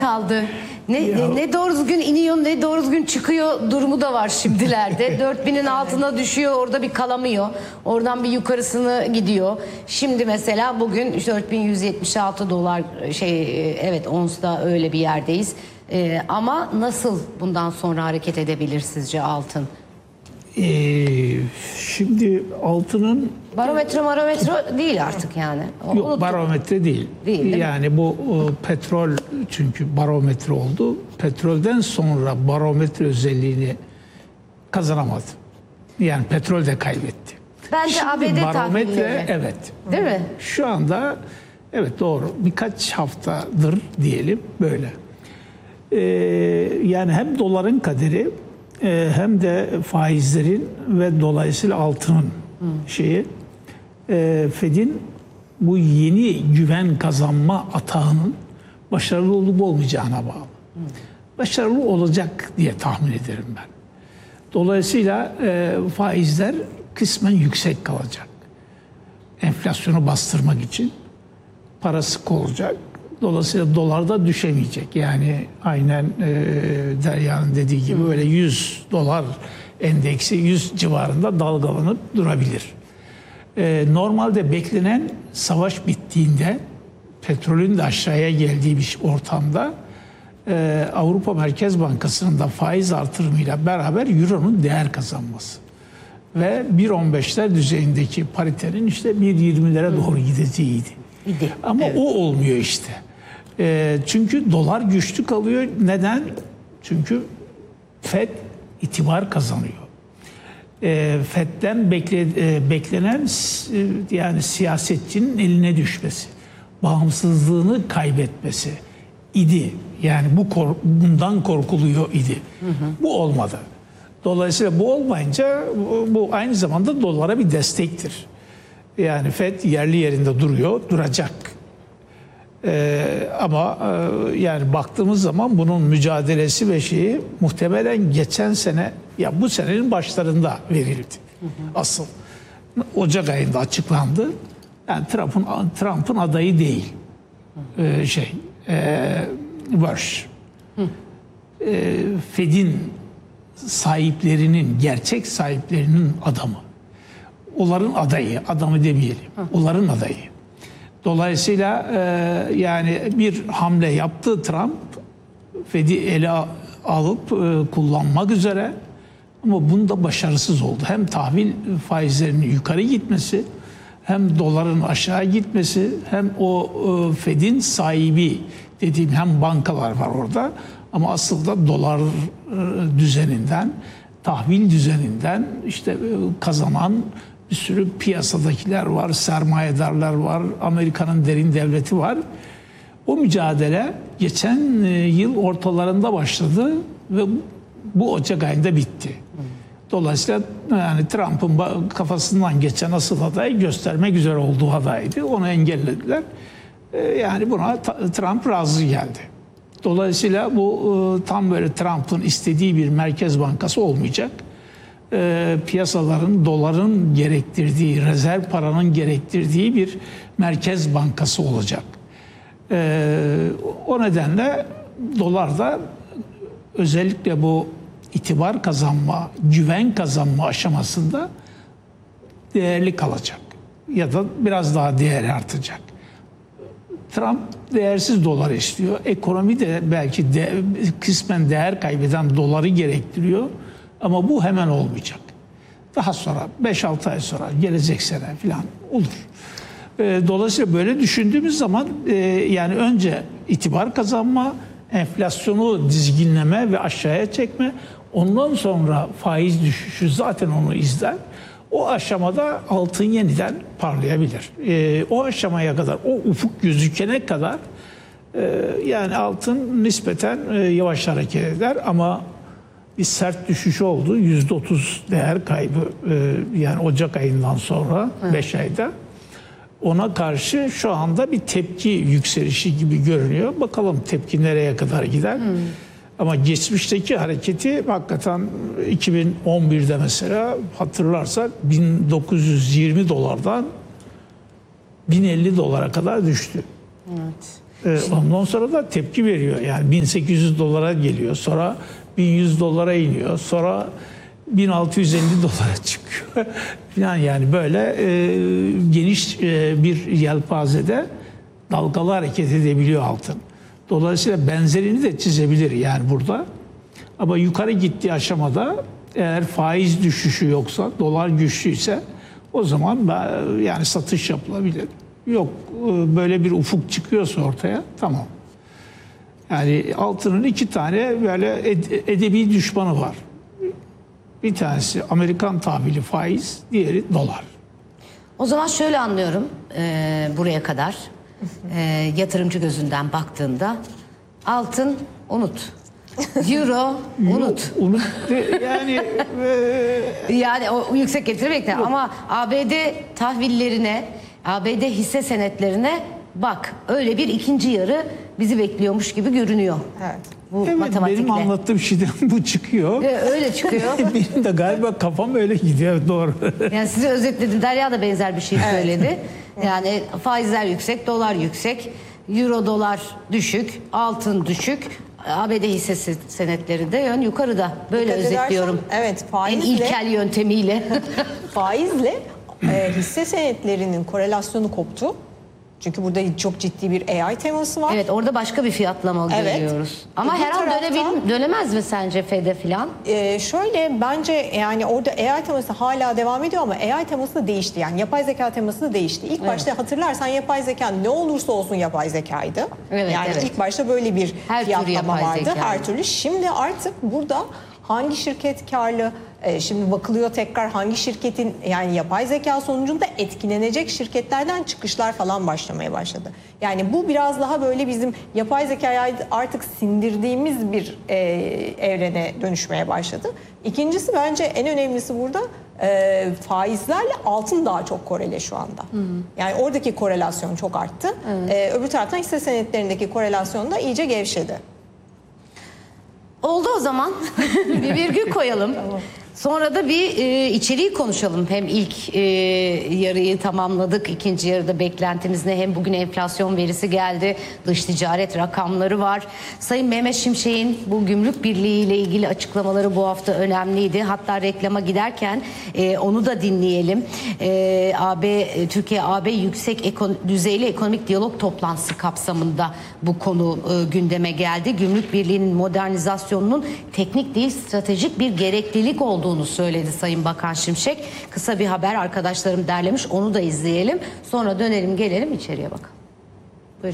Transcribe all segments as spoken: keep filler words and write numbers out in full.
kaldı. Ne, ne, ne doğru düzgün iniyor ne doğru düzgün çıkıyor durumu da var şimdilerde. dört binin altına düşüyor, orada bir kalamıyor. Oradan bir yukarısını gidiyor. Şimdi mesela bugün dört bin yüz yetmiş altı dolar şey evet onsta öyle bir yerdeyiz. Ee, ama nasıl bundan sonra hareket edebilir sizce altın? Ee, şimdi altının Barometre barometre değil artık yani. O, yok, unuttum. barometre değil. Değil, değil yani mi? bu e, petrol çünkü barometre oldu. Petrolden sonra barometre özelliğini kazanamadı. Yani petrol de kaybetti. Bence Şimdi A B D barometre tahminleri. evet. Değil mi? Şu anda evet doğru. Birkaç haftadır diyelim böyle. Ee, yani hem doların kaderi e, hem de faizlerin ve dolayısıyla altının hmm. şeyi e, Fed'in bu yeni güven kazanma atağının başarılı olup olmayacağına bağlı. Hmm. Başarılı olacak diye tahmin ederim ben. Dolayısıyla e, faizler kısmen yüksek kalacak. Enflasyonu bastırmak için parası olacak. Dolayısıyla dolar da düşemeyecek. Yani aynen e, Derya'nın dediği gibi böyle yüz dolar endeksi yüz civarında dalgalanıp durabilir. E, normalde beklenen savaş bittiğinde petrolün de aşağıya geldiği bir ortamda e, Avrupa Merkez Bankası'nın da faiz artırımıyla beraber Euro'nun değer kazanması ve bir virgül on beşler düzeyindeki paritenin işte bir virgül yirmilere doğru gideceğiydi. İdi. Ama evet. O olmuyor işte. E, çünkü dolar güçlü kalıyor. Neden? Çünkü Fed itibar kazanıyor. E, Fed'den bekle, e, beklenen e, yani siyasetçinin eline düşmesi, bağımsızlığını kaybetmesi idi. Yani bu kor, bundan korkuluyor idi. Hı hı. Bu olmadı. Dolayısıyla bu olmayınca bu, bu aynı zamanda dolara bir destektir. Yani Fed yerli yerinde duruyor, duracak. Ee, ama e, yani baktığımız zaman bunun mücadelesi ve şeyi muhtemelen geçen sene, ya bu senenin başlarında verildi. Hı hı. Asıl Ocak ayında açıklandı. Yani Trump'ın Trump'ın adayı değil. Ee, şey, e, Bush. E, Fed'in sahiplerinin, gerçek sahiplerinin adamı. Onların adayı, adamı demeyelim. Onların adayı. Dolayısıyla e, yani bir hamle yaptı Trump, Fed'i ele alıp e, kullanmak üzere, ama bunda başarısız oldu. Hem tahvil faizlerinin yukarı gitmesi, hem doların aşağı gitmesi, hem o e, Fed'in sahibi dediğim hem bankalar var orada, ama asıl da dolar e, düzeninden, tahvil düzeninden işte e, kazanan bir sürü piyasadakiler var, sermayedarlar var, Amerika'nın derin devleti var. O mücadele geçen yıl ortalarında başladı ve bu Ocak ayında bitti. Dolayısıyla yani Trump'ın kafasından geçen asıl adayı göstermek üzere olduğu adaydı. Onu engellediler. Yani buna Trump razı geldi. Dolayısıyla bu tam böyle Trump'ın istediği bir merkez bankası olmayacak. E, piyasaların, doların gerektirdiği, rezerv paranın gerektirdiği bir merkez bankası olacak. E, o nedenle dolar da özellikle bu itibar kazanma, güven kazanma aşamasında değerli kalacak. Ya da biraz daha değeri artacak. Trump değersiz dolar istiyor. Ekonomi de belki de, kısmen değer kaybeden doları gerektiriyor. Ama bu hemen olmayacak. Daha sonra beş altı ay sonra, gelecek sene falan olur. Dolayısıyla böyle düşündüğümüz zaman yani önce itibar kazanma, enflasyonu dizginleme ve aşağıya çekme, ondan sonra faiz düşüşü zaten onu izler. O aşamada altın yeniden parlayabilir. O aşamaya kadar, o ufuk gözükene kadar yani altın nispeten yavaş hareket eder, ama bir sert düşüş oldu. yüzde otuz değer kaybı yani Ocak ayından sonra beş ayda. Ona karşı şu anda bir tepki yükselişi gibi görünüyor. Bakalım tepki nereye kadar gider. Hmm. Ama geçmişteki hareketi hakikaten iki bin on birde mesela hatırlarsak bin dokuz yüz yirmi dolardan bin elli dolara kadar düştü. Evet. Ee, ondan sonra da tepki veriyor. Yani bin sekiz yüz dolara geliyor. Sonra bin yüz dolara iniyor. Sonra bin altı yüz elli dolara çıkıyor. yani yani böyle e, geniş e, bir yelpazede dalgalı hareket edebiliyor altın. Dolayısıyla benzerini de çizebilir yani burada. Ama yukarı gittiği aşamada eğer faiz düşüşü yoksa, dolar güçlüyse o zaman da yani satış yapılabilir. Yok böyle bir ufuk çıkıyorsa ortaya tamam. Yani altının iki tane böyle edebi düşmanı var. Bir tanesi Amerikan tahvili faiz, diğeri dolar. O zaman şöyle anlıyorum e, buraya kadar e, yatırımcı gözünden baktığında altın unut. Euro unut. Unut yani e, yani o yüksek getiri bekle ama A B D tahvillerine, A B D hisse senetlerine bak. Öyle bir ikinci yarı bizi bekliyormuş gibi görünüyor. Evet. Bu evet, matematikle. benim anlattığım şeyden bu çıkıyor. Ee, öyle çıkıyor. Benim de galiba kafam öyle gidiyor. Evet, doğru. Yani size özetledim. Derya da benzer bir şey söyledi. Yani faizler yüksek, dolar yüksek, euro dolar düşük, altın düşük. A B D hisse senetlerinde yön yukarıda. Böyle Dikkat özetliyorum. edersen, evet, En faizle ilkel yöntemiyle. faizle e, hisse senetlerinin korelasyonu koptu. Çünkü burada çok ciddi bir A I teması var. Evet, orada başka bir fiyatlama Evet. görüyoruz. Ama Bir her an taraftan- dönebil- dönemez mi sence Fed'e filan? Ee, şöyle bence yani orada A I teması hala devam ediyor ama A I teması da değişti. Yani yapay zeka teması da değişti. İlk başta hatırlarsan yapay zeka ne olursa olsun yapay zekaydı. Evet, yani evet. ilk başta böyle bir Her türlü fiyatlama yapay vardı. zeka. Her türlü. Şimdi artık burada hangi şirket karlı, e, şimdi bakılıyor tekrar hangi şirketin yani yapay zeka sonucunda etkilenecek şirketlerden çıkışlar falan başlamaya başladı. Yani bu biraz daha böyle bizim yapay zekayı artık sindirdiğimiz bir e, evrene dönüşmeye başladı. İkincisi bence en önemlisi burada e, faizlerle altın daha çok korele şu anda. Hı hı. Yani oradaki korelasyon çok arttı. E, öbür taraftan hisse senetlerindeki korelasyon da iyice gevşedi. Oldu o zaman. Bir virgül koyalım. Tamam. Sonra da bir e, içeriği konuşalım. Hem ilk e, yarıyı tamamladık. İkinci yarıda beklentimiz ne? Hem bugün enflasyon verisi geldi. Dış ticaret rakamları var. Sayın Mehmet Şimşek'in bu gümrük birliği ile ilgili açıklamaları bu hafta önemliydi. Hatta reklama giderken e, onu da dinleyelim. E, A B Türkiye A B yüksek ekon, düzeyli ekonomik diyalog toplantısı kapsamında bu konu e, gündeme geldi. Gümrük birliğinin modernizasyonunun teknik değil stratejik bir gereklilik olduğunu söyledi Sayın Bakan Şimşek. Kısa bir haber arkadaşlarım derlemiş, onu da izleyelim. Sonra dönelim gelelim içeriye bakalım. Buyurun.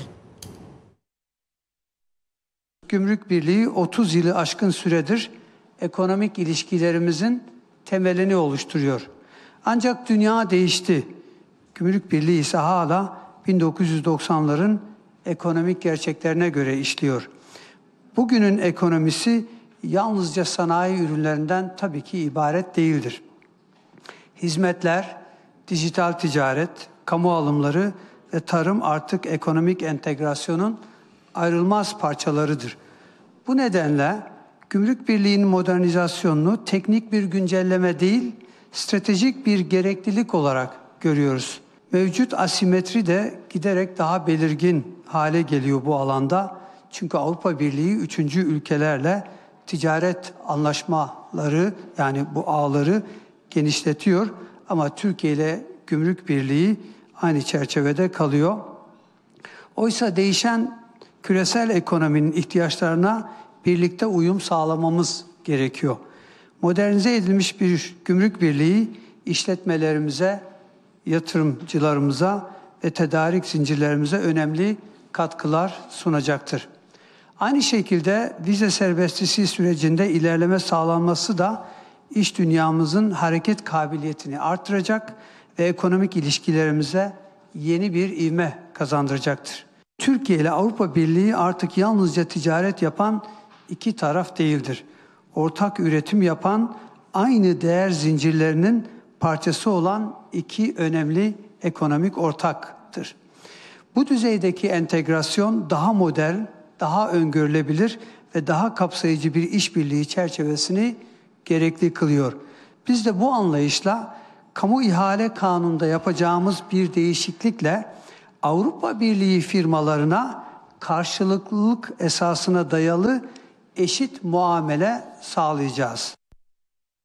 Gümrük Birliği otuz yılı aşkın süredir ekonomik ilişkilerimizin temelini oluşturuyor. Ancak dünya değişti. Gümrük Birliği ise hala bin dokuz yüz doksanların ekonomik gerçeklerine göre işliyor. Bugünün ekonomisi yalnızca sanayi ürünlerinden tabii ki ibaret değildir. Hizmetler, dijital ticaret, kamu alımları ve tarım artık ekonomik entegrasyonun ayrılmaz parçalarıdır. Bu nedenle Gümrük Birliği'nin modernizasyonunu teknik bir güncelleme değil, stratejik bir gereklilik olarak görüyoruz. Mevcut asimetri de giderek daha belirgin hale geliyor bu alanda. Çünkü Avrupa Birliği üçüncü ülkelerle ticaret anlaşmaları yani bu ağları genişletiyor ama Türkiye ile Gümrük Birliği aynı çerçevede kalıyor. Oysa değişen küresel ekonominin ihtiyaçlarına birlikte uyum sağlamamız gerekiyor. Modernize edilmiş bir Gümrük Birliği işletmelerimize, yatırımcılarımıza ve tedarik zincirlerimize önemli katkılar sunacaktır. Aynı şekilde vize serbestisi sürecinde ilerleme sağlanması da iş dünyamızın hareket kabiliyetini artıracak ve ekonomik ilişkilerimize yeni bir ivme kazandıracaktır. Türkiye ile Avrupa Birliği artık yalnızca ticaret yapan iki taraf değildir. Ortak üretim yapan, aynı değer zincirlerinin parçası olan iki önemli ekonomik ortaktır. Bu düzeydeki entegrasyon daha modern, daha öngörülebilir ve daha kapsayıcı bir işbirliği çerçevesini gerekli kılıyor. Biz de bu anlayışla kamu ihale kanununda yapacağımız bir değişiklikle Avrupa Birliği firmalarına karşılıklılık esasına dayalı eşit muamele sağlayacağız.